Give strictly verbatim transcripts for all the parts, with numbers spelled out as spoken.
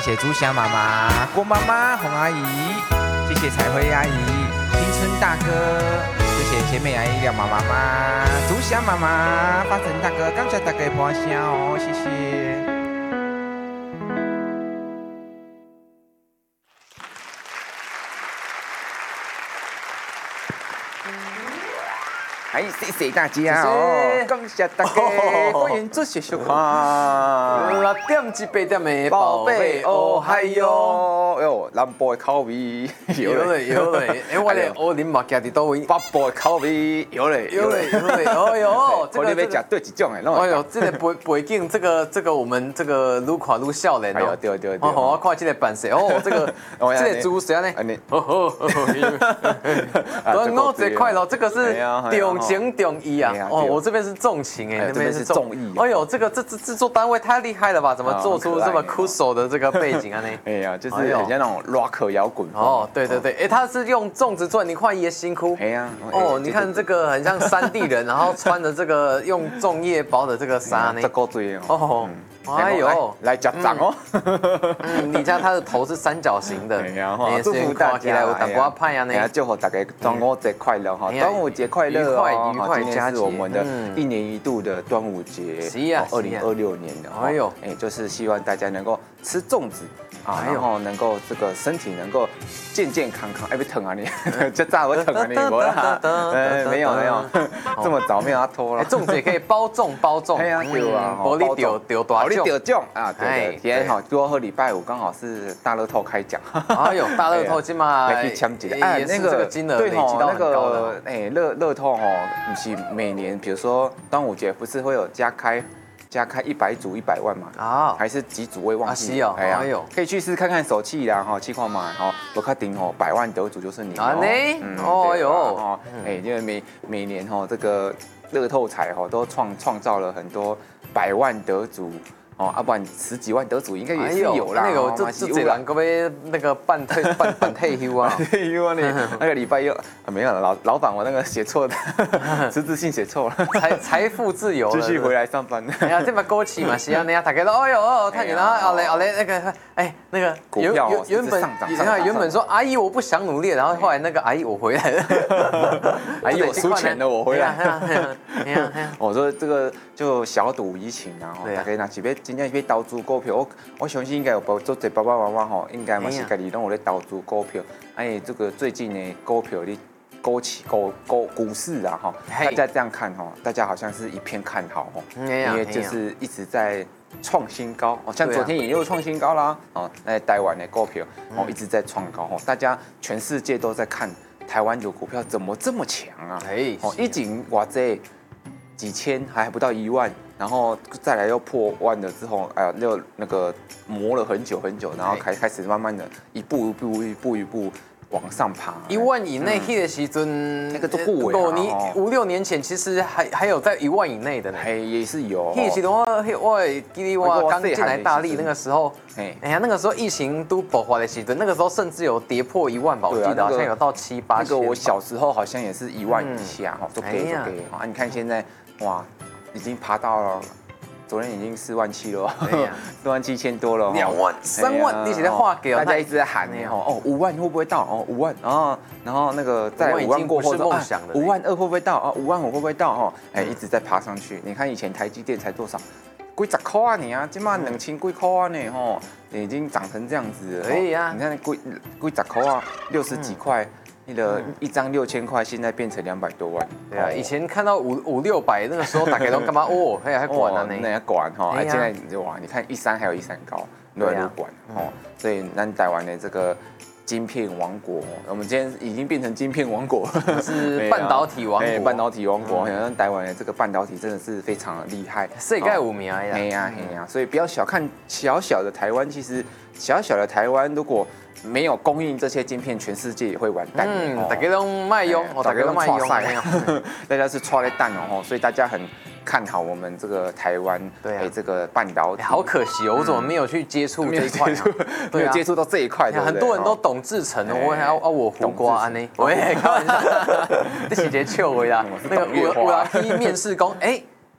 谢谢朱霞妈妈、郭妈妈、洪阿姨，谢谢彩绘阿姨、新春大哥，谢谢贤美阿姨、廖妈妈妈、朱霞妈妈、发神大哥，感谢大家的捧场哦，谢谢。哎，谢谢大家哦，感谢大家，欢迎准时收看。 六点至八点的宝贝哦，嗨哟， 哟，南部的口味， 有嘞有嘞，哎，我嘞我啉嘛，家己倒位， 北部的口味，有嘞有嘞有嘞，哦哟， 这个你要吃对一种的， 哎呦，这个背背景，这个这个我们这个愈看愈少年哦，对对对， 哦，我看这个版色，哦，这个这个主持人呢，哦哦哦，端午节快乐，这个是重情重义啊，哦，我这边是重情哎， 那边是重义， 哎呦，这个这制制作单位太厉害了吧？怎么做出这么酷手的这个背景啊？呢？ 哎呀，就是很像那种 rock 摇滚哦，对对对，哎，他是用粽子做，你看也辛苦。 哎呀， 哦，你看这个很像山地人，然后穿着这个用粽叶包的这个纱呢。 这够对哦。哎呦， 来夹掌哦！ 嗯，你家他的头是三角形的， 祝福大家， 有淡薄派啊呢。 祝福大家端午节快乐哈！端午节快乐， 愉快愉快， 今天是我们的一年一度的端午节， 是啊， 二零二六年的。哎呦，哎，就是希望大家能够吃粽子啊，然后能够这个身体能够健健康康。哎，不疼啊你，这咋会疼啊你？我啦，哎，没有没有，这么早没有要拖了。 粽子也可以包粽包粽， 哎呀，对啊， 包你丢丢大。 你得奖啊！对对，今天好，多和礼拜五刚好是大乐透开奖。 哎呦，大乐透今嘛来去抢几个，哎，那个金额累积到很高的。 哎，乐乐透哦，不是每年，比如说端午节不是会有加开加开一百组一百万嘛？啊，还是几组我也忘记了。哎呀，可以去试看看手气啦哈，气况嘛，哈，不卡顶哦，百万得主就是你哦。嗯，哦哟， 哦，哎，因为每每年哈这个乐透彩哈都创创造了很多百万得主。哦，啊，不然十几万得主应该也是有啦。 那个这这这人可不可以那个办退办办退休啊？ 退休啊你那个礼拜又没有了，老老板我那个写错的，辞职信写错了。 财财富自由， 继续回来上班。 哎呀，这么枸杞嘛，是啊，你啊，大家都哎呦哦，看你然后后来后来那个哎那个股票原本你看原本说阿姨我不想努力，然后后来那个阿姨我回来了， 阿姨我输钱了我回来。我说这个就小赌怡情啊，大家拿几杯。真正要投资股票，我我相信应该有包做这爸爸妈妈吼，应该嘛是家己拢有咧投资股票。哎，这个最近呢，股票的枸杞股股股市啊哈，大家这样看哈，大家好像是一片看好哦，因为就是一直在创新高哦，像昨天也又创新高啦哦，那台湾的股票哦一直在创高哦，大家全世界都在看台湾有股票怎么这么强啊？哎，哦，一景哇这几千还不到一万。然后再来又破万了之后，哎呀，又那个磨了很久很久，然后开开始慢慢的一步一步一步一步往上爬。 一万以内那个时阵， 那个都不稳。 五年五六年前其实还还有在一万以内的呢。 哎，也是有。 那个时候我我记得我刚进来大力那个时候，哎，哎呀那个时候疫情都爆发的时阵，那个时候甚至有跌破一万吧，我记得好像有到七八千。 那个我小时候好像也是一万以下哈，都给都给啊！你看现在哇。已经爬到了，昨天已经四万七了，四万七千多了， 两万、三万，你写在画给大家一直在喊呢，哦，五万会不会到？哦，五万，然后然后那个在五万过后，五万二会不会到？啊，五万五会不会到？哦，哎，一直在爬上去。你看以前台积电才多少？几十块啊你啊，今嘛两千几块啊呢，吼，已经涨成这样子了。 可以啊， 你看几几十块啊，六十几块。你的一张六千块，现在变成两百多万。 对啊，以前看到五五六百，那个时候大概都干嘛？哦，还还管啊呢？ 那要管哈。哎，现在哇，你看一三还有一三高，都在管哦。所以咱台湾的这个晶片王国，我们今天已经变成晶片王国， 是半导体王国。 半导体王国，好像台湾的这个半导体真的是非常的厉害， 世界有名呀。 嘿呀嘿呀，所以不要小看小小的台湾，其实小小的台湾如果没有供应这些晶片，全世界也会完蛋。 嗯，大家都卖用，大家都卖用， 大家是错在蛋哦，所以大家很看好我们这个台湾，对，这个半导体。 好可惜哦，我怎么没有去接触这一块？ 没有接触到这一块， 很多人都懂制程，我还要啊我胡瓜安呢。喂，开玩笑，这细节笑回啦。那个我我要批面试工，哎。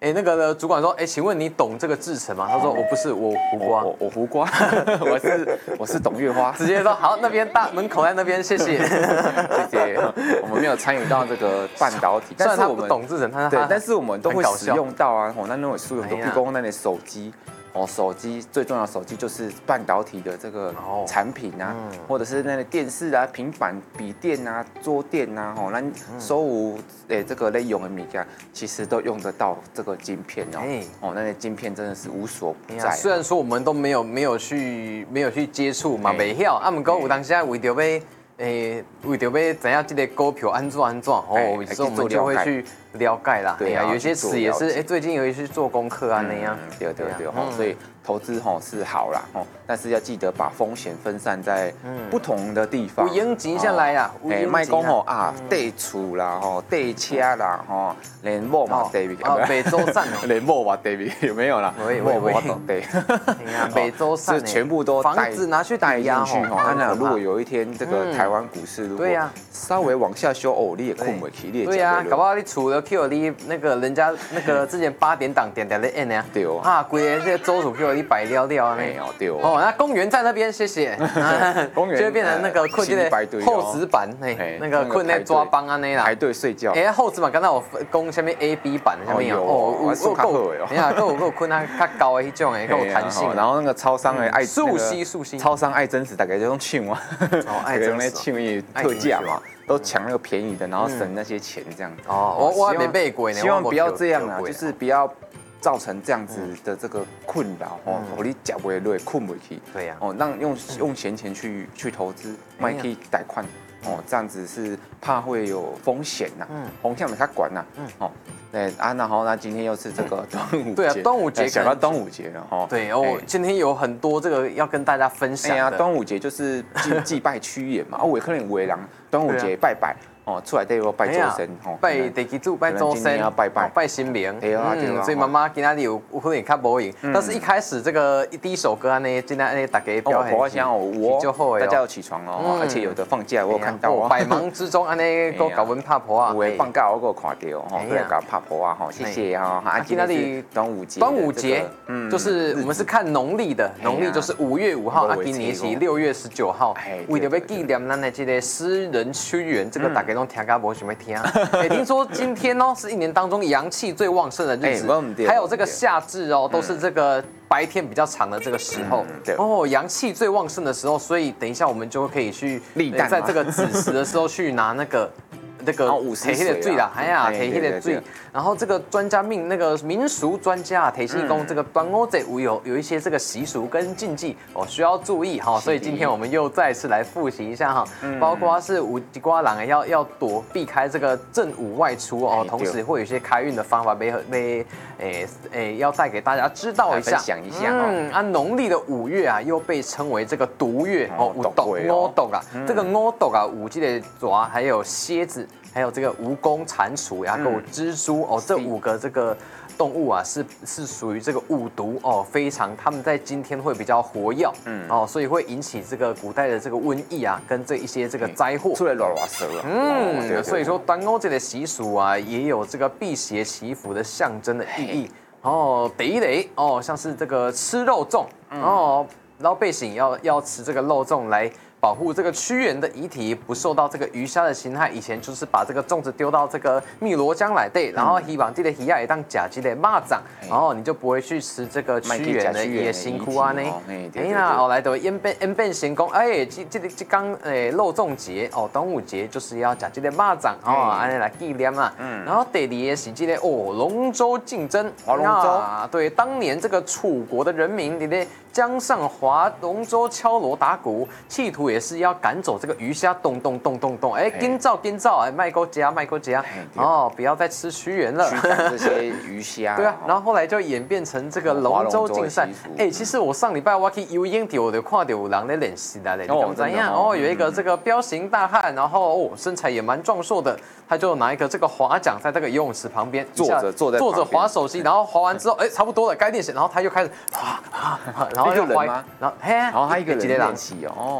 哎，那个主管说，哎，请问你懂这个制成吗？他说我不是，我胡瓜， 我我胡瓜，我是我是董月花。 直接说好，那边大门口在那边，谢谢，谢谢。我们没有参与到这个半导体， 但是我们懂制成，他对，但是我们都会使用到啊。哦，那那种书有，比如说那类手机。哦，手机最重要的手机就是半导体的这个产品啊，哦嗯、或者是那个电视啊、平板、笔电啊、桌垫啊，哦，那所有诶这个类用的物件，其实都用得到这个晶片哦。欸、哦，那些晶片真的是无所不在、啊。 虽然说我们都没有没有去没有去接触嘛，未晓，啊，不过有当时为着要诶为着要怎样这个股票安怎安怎哦，有时候我们就会去。了解啦，对啊，有些词也是，哎，最近有一些做功课啊那样， 对对对，吼，所以投资吼是好啦，吼，但是要记得把风险分散在不同的地方。 有影钱下来啦， 哎，卖讲吼啊，地厝啦，吼，地车啦，吼，连某嘛地皮， 哦，北周站， 连某嘛地皮有没有啦？ 某某懂地， 北周站， 是全部都房子拿去带进去吼。那如果有一天这个台湾股市如果稍微往下修，哦，你也困不起，你也对呀，搞不好你除了Q 你那个人家那个之前八点档点点的 N 呀， 对哦， 啊，规个这个周主 Q 你摆掉掉啊， 没有对哦， 哦，那公园在那边，谢谢， 公园就会变成那个困在厚纸板，哎，那个困在抓帮啊那啦， 排队睡觉， 哎，厚纸板刚才我攻下面 A B 版下面有， 哦，我够够哦， 你看够够困它较高的一种诶，够有弹性， 然后那个超商的爱素汐素汐， 超商爱真实大概就用抢啊， 哦，爱真实抢因为特价嘛。都抢那个便宜的，然后省那些钱，这样。 哦，我我还没背过呢。 希望不要这样啊，就是不要造成这样子的这个困扰哦。我你脚不会累，困不起。 对呀。 哦，让用用闲钱去去投资，卖可以贷款。哦，这样子是怕会有风险呐。嗯。风险没他管呐。嗯。哦。对啊，然后呢，今天又是这个端午节。 对啊，端午节想到端午节了哈。 对哦，今天有很多这个要跟大家分享。哎呀， 端午节就是祭祭拜屈原嘛。啊，我可能有的人端午节拜拜。哦，出来都要拜祖先，吼， 拜地基主，拜祖先， 要拜拜， 拜神明。 对啊，对啊。 所以妈妈今天有有可能较无闲，但是一开始这个第一首歌呢，今天呢大家表现就好，大家要起床哦，而且有的放假，我有看到啊。 百忙之中，安尼个搞文拍婆啊， 有的放假我有看到，吼，过来搞拍婆啊，吼，谢谢哈。啊，今天是端午节， 端午节，嗯，就是我们是看农历的，农历就是五月五号，啊，今年是六月十九号，为了要纪念咱的这个诗人屈原，这个大家都听噶无想要听。哎，听说今天哦，是一年当中阳气最旺盛的日子，还有这个夏至哦，都是这个白天比较长的这个时候。对哦，阳气最旺盛的时候，所以等一下我们就可以去在这个子时的时候去拿那个。那个提迄个水啦，哎呀，提迄个水。然后这个专家命那个民俗专家提醒讲，这个端午节有有一些这个习俗跟禁忌哦，需要注意哈。所以今天我们又再次来复习一下哈，包括是五吉瓜郎要要躲避开这个正午外出哦，同时会有一些开运的方法被被诶诶要带给大家知道一下。 想一下嗯，啊，农历的五月啊，又被称为这个毒月哦，五毒五毒啊，这个五毒啊，五这个爪还有蝎子。还有这个蜈蚣、蟾蜍，然后蜘蛛哦，这五个这个动物啊，是是属于这个五毒哦，非常他们在今天会比较活跃，嗯哦，所以会引起这个古代的这个瘟疫啊，跟这一些这个灾祸出来乱乱蛇啊， 嗯，所以说端午节的习俗啊，也有这个辟邪祈福的象征的意义哦。第一类哦，像是这个吃肉粽哦，老百姓要要吃这个肉粽来。保护这个屈原的遗体不受到这个鱼虾的侵害，以前就是把这个粽子丢到这个汨罗江来对，然后希望这个鱼也当假鸡的蚂蚱，然后你就不会去吃这个屈原的也辛苦啊呢。哎呀，哦来的演变演变成功，哎，这这个这刚诶肉粽节哦，端午节就是要假鸡的蚂蚱哦，安尼来纪念嘛。嗯，然后第二个是这个哦龙舟竞争， 划龙舟啊， 对，当年这个楚国的人民，对不对？江上划龙舟，敲锣打鼓，企图也是要赶走这个鱼虾，咚咚咚咚咚，哎，跟照跟照，哎，卖锅夹卖锅夹，哦，不要再吃屈原了， 驱赶这些鱼虾。 对啊，然后后来就演变成这个龙舟竞赛。哎，其实我上礼拜我去游泳地，我就看到有人在练习啦，你懂怎样？哦，有一个这个彪形大汉，然后哦身材也蛮壮硕的，他就拿一个这个划桨，在这个游泳池旁边坐着坐在坐着划手机，然后划完之后，哎，差不多了，该练习，然后他又开始啊啊，然后。 然后就人吗？ 然后嘿， 然后他一个人练习哦，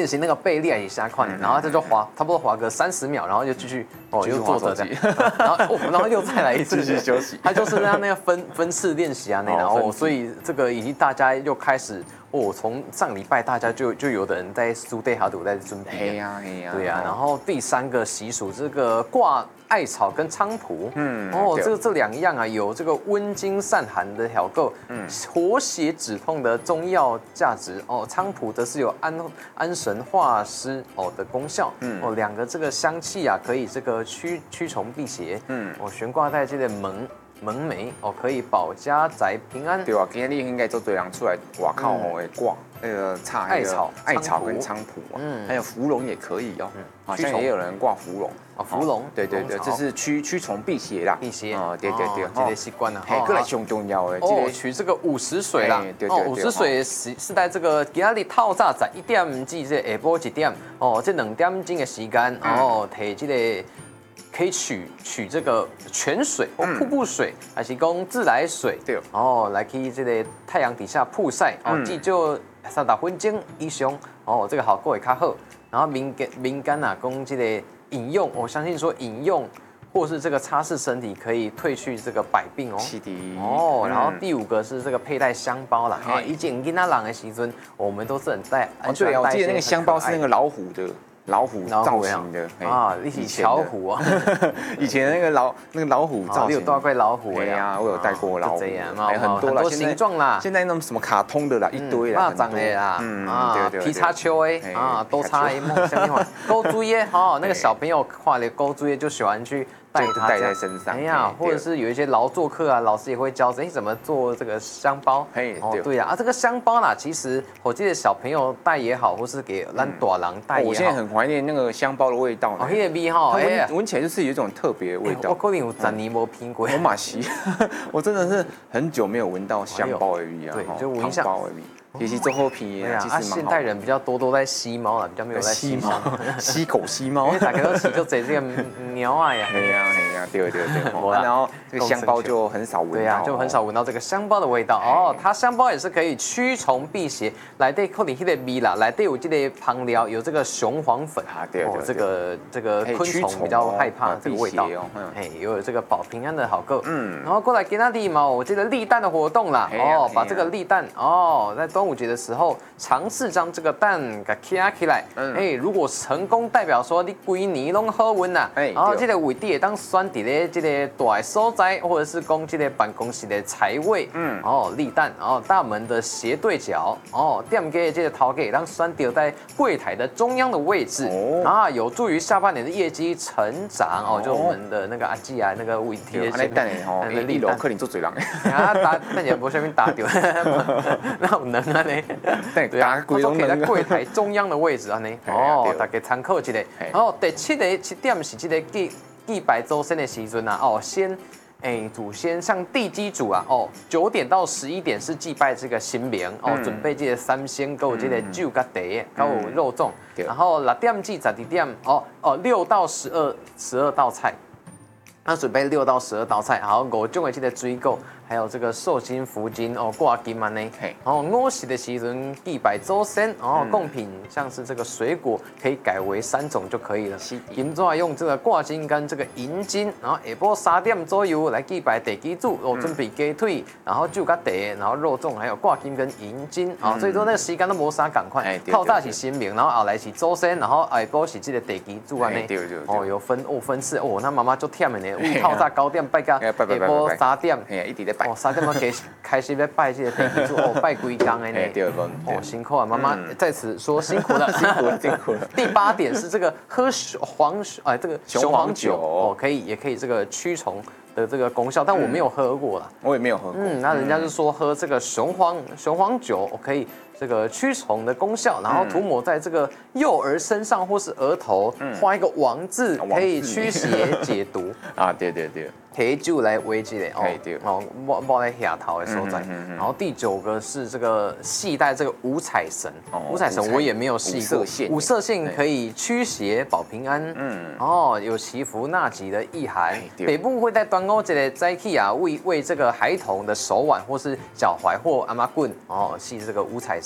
练习那个背力也下快，然后这就滑，差不多滑个三十秒，然后就继续哦，又坐着这样，然后哦，然后又再来一次继续休息。 他就是让那个分分次练习啊，那然后所以这个已经大家又开始哦，从上礼拜大家就就有的人在苏对哈赌在准备。 嘿呀嘿呀。 对呀，然后第三个习俗这个挂艾草跟菖蒲，嗯，哦，这个这两样啊，有这个温经散寒的调构，嗯，活血止痛的中药价值哦。菖蒲则是有安安神化湿哦的功效，嗯，哦，两个这个香气啊，可以这个驱驱虫辟邪，嗯，哦，悬挂在这个门。门楣哦，可以保家宅平安。 对啊，今天应该做多人出来外口哦会挂那个插艾草、 艾草跟菖蒲啊，嗯，还有芙蓉也可以哦，好像也有人挂芙蓉哦，芙蓉， 对对对，这是驱驱虫辟邪啦， 辟邪哦，对对对， 这个习惯了。 嘿，过来上重要的， 哦，取这个午时水啦，哦，午时水是是在这个今日透早十一点至这下晡一点，哦，这两点钟的时间，哦，提这个。可以取取这个泉水或瀑布水，还是讲自来水，对，哦，来去这个太阳底下曝晒，哦，至少三十分钟以上，哦，这个效果会较好。然后民间民间啊，讲这个饮用，我相信说饮用或是这个擦拭身体可以褪去这个百病哦。 是的。 哦，然后第五个是这个佩戴香包啦，啊，以前囡仔人的时阵，我们都是很戴， 哦，对啊，我记得那个香包是那个老虎的。老虎造型的啊，一起巧虎啊！ 以前那个老那个老虎造型， 有多块老虎哎呀，我有带过老虎， 还很多很多形状啦。 现在那种什么卡通的啦，一堆啦， 长的啦，啊，皮叉丘哎，啊，多叉 A 梦，像那款钩珠耶，哈，那个小朋友画的钩珠耶就喜欢去。 带带在身上， 哎呀，或者是有一些劳作课啊，老师也会教哎怎么做这个香包。嘿，哦，对呀，啊这个香包啦，其实我记得小朋友带也好，或是给咱大人带也好。 我现在很怀念那个香包的味道。 哦，那个味哈， 哎，闻起来就是有一种特别的味道。 我可能有十年没品过。 我马西，我真的是很久没有闻到香包的味啊， 对，就闻一下。 其实做后皮啊，啊，现代人比较多都在吸猫了，比较没有在吸猫， 吸狗吸猫。 因为大家都吸就这这个鸟啊呀。 对呀对呀，对对对。然后这个香包就很少闻到。 对呀，就很少闻到这个香包的味道哦。它香包也是可以驱虫辟邪，来对扣你那个味啦，来对我这个旁料有这个雄黄粉啊，对对，这个这个昆虫比较害怕这个味道，哎，有这个保平安的好个。嗯。然后过来给他地毛，我记得立蛋的活动啦，哦，把这个立蛋哦，在端午节的时候，尝试将这个蛋给卡起来。嗯，哎，如果成功，代表说你规年拢好运呐。哎，然后这个位置也当选伫咧这个大的所在，或者是讲这个办公室的财位。嗯，哦，立蛋，哦，大门的斜对角，哦，店家这个头家当选掉在柜台的中央的位置。哦，啊，有助于下半年的业绩成长。哦，就我们的那个阿季啊，那个位置。 那蛋哦，那立楼可能做嘴人。 啊，打，但也无下面打掉。那有能啊呢？ 对啊， 他说可以在柜台中央的位置啊呢。哦，大家参考一下。然后第七个七点是这个祭祭拜祖先的时阵啊。哦，先哎祖先像地基主啊。哦，九点到十一点是祭拜这个神明哦，准备这个三鲜，还有这个酒跟茶，还有肉粽。然后六点至十二点哦哦六到十二十二道菜。那准备六到十二道菜，好，五种的这个水果，还有这个寿金、福金哦，挂金啊呢。然后午时的时阵祭拜祖先，哦，贡品像是这个水果可以改为三种就可以了。金纸用这个挂金跟这个银金，然后下晡三点左右来祭拜地基主，哦，准备鸡腿，然后酒跟茶，然后肉粽，还有挂金跟银金啊。所以说那个时间都无啥赶快，透早是神明，然后后来是祖先，然后下晡是这个地基主啊呢。哦，有分哦分次哦，那妈妈就忝的呢。透早九点拜到下晡三点， 一直在拜。 哦，三点要开开始要拜这个地基主，哦，拜几工的呢？哦，辛苦啊，妈妈在此说辛苦了， 辛苦了，辛苦了。 第八点是这个喝黄哎，这个雄黄酒哦，可以也可以这个驱虫的这个功效，但我没有喝过啦， 我也没有喝过。 嗯，那人家是说喝这个雄黄雄黄酒可以这个驱虫的功效，然后涂抹在这个幼儿身上或是额头，画一个王字，可以驱邪解毒啊。对对对。 提酒来维持的哦，哦，摸摸在下头的所在。然后第九个是这个系带这个五彩绳，五彩绳我也没有系过。五色线可以驱邪保平安，嗯，哦，有祈福纳吉的意涵。北部会在端午节的早起啊，为为这个孩童的手腕或是脚踝或阿妈棍哦系这个五彩绳。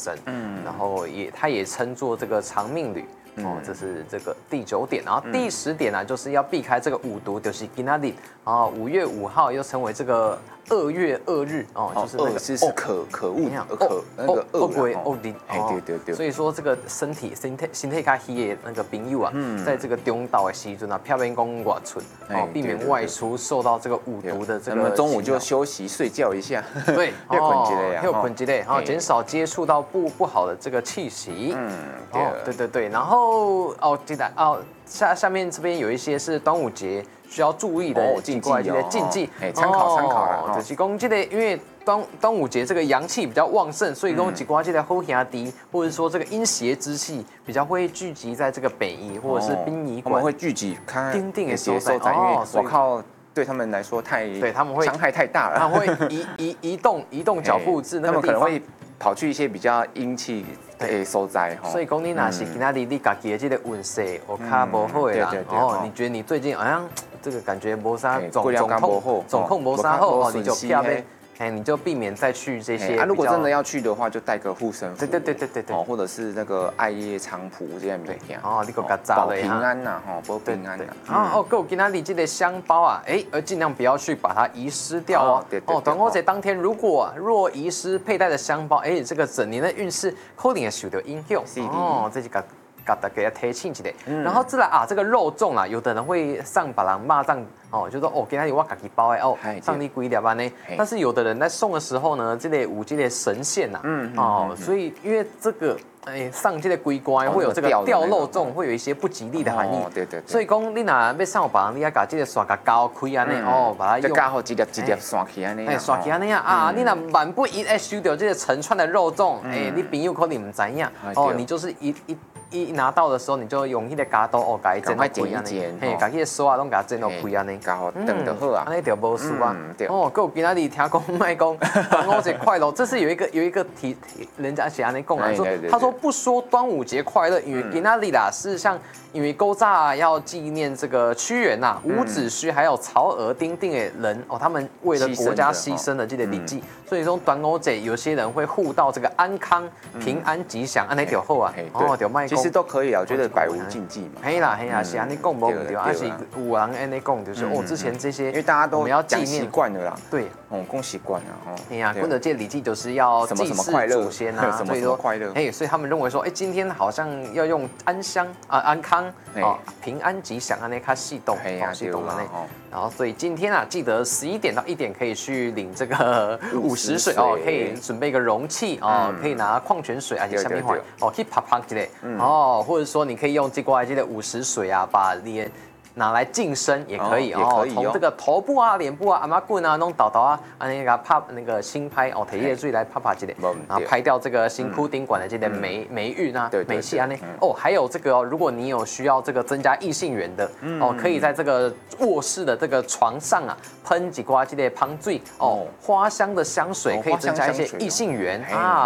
神，嗯，然后也它也称作这个长命旅。哦，这是这个第九点，然后第十点呢、啊，就是要避开这个五毒，就是今天的啊，五月五号又称为这个二月二日哦，就是那个是是可可恶可那个恶鬼恶灵， 哎对对对， 所以说这个身体身体身体较虚的那个朋友啊，在这个中岛的时阵啊，漂边公外出哦，避免外出受到这个五毒的这个。 那么中午就休息睡觉一下， 对， 要捆之类啊， 要捆之类，然后减少接触到不不好的这个气息，嗯，对对对，然后。哦，记得哦，下下面这边有一些是端午节需要注意的禁忌的禁忌， 哎，参考参考啦。 就是讲这个，因为端端午节这个阳气比较旺盛，所以讲几瓜这个后兄弟，或者说这个阴邪之气比较会聚集在这个北宜或者是殡仪馆， 我们会聚集看定定的所在，因为我靠。对他们来说太对他们会伤害太大了， 他们会移移移动移动脚步至那个地方， 他们可能会跑去一些比较阴气的所在。 所以讲你若是今仔日你家己的这个运势我较无好的人哦，你觉得你最近好像这个感觉没啥总总控总控没啥好哦，你就不要被。哎，你就避免再去这些。 啊，如果真的要去的话，就带个护身符。 对对对对对对。 哦，或者是那个艾叶菖蒲这样物件。 哦，你个较早保平安呐，哈，保平安呐。 啊哦，够今仔日这个香包啊，哎，而尽量不要去把它遗失掉哦。 对对。 哦，端午节当天如果若遗失佩戴的香包，哎，这个整年的运势可能会受到影响。哦，这是个。给大家提醒一下，然后再来啊，这个肉粽啊，有的人会上把人骂上哦，就说哦，今天我自己包的哦，上你几粒安呢？但是有的人在送的时候呢，这类五这类神仙呐，哦，所以因为这个哎上这类龟瓜会有这个掉肉粽，会有一些不吉利的含义。 对对。 所以讲你若要上把人，你要把这个刷个高开安尼哦，把它用加好一粒一粒刷起安尼。 哎，刷起安尼啊，你若万不一哎收到这个成串的肉粽，哎，你朋友可能唔知影哦，你就是一一。一拿到的时候，你就用迄个夹刀哦，甲伊剪到开安尼，嘿，甲迄个手啊，拢甲剪到开安尼， 夹好等就好啊， 安尼就无输啊。哦，够今仔日听讲卖讲端午节快乐，这是有一个有一个题，人家是安尼讲啊，说他说不说端午节快乐，因为今仔日啦，事实上因为勾炸要纪念这个屈原呐、伍子胥还有曹娥丁丁的人哦，他们为了国家牺牲了这个礼记，所以说端午节有些人会互道这个安康、平安、吉祥，安尼就好啊。哦，就卖。 其实都可以啊，我觉得百无禁忌嘛。 嘿啦嘿啦，是安尼讲无唔对，而是有人安尼讲就是哦，之前这些因为大家都要纪念习惯了啦。 对， 哦，讲习惯了哦。 哎呀，跟着这礼记就是要祭祀祖先啊， 所以说快乐。 哎，所以他们认为说，哎，今天好像要用安乡啊、安康啊、平安吉祥安尼卡系统，哦，系统安尼。然后所以今天啊，记得十一点到一点可以去领这个午时水哦，可以准备一个容器哦，可以拿矿泉水啊，下面话哦，可以啪啪之类哦，或者说你可以用这过来这个午时水啊，把你拿来净身也可以哦，从这个头部啊、脸部啊、阿妈棍啊、弄倒倒啊，啊那个拍那个新拍哦，体液水来拍拍之类，然后拍掉这个新裤丁管的这个霉霉运啊、霉气啊那哦，还有这个哦，如果你有需要这个增加异性缘的哦，可以在这个卧室的这个床上啊喷几瓜这类香水哦，花香的香水可以增加一些异性缘啊。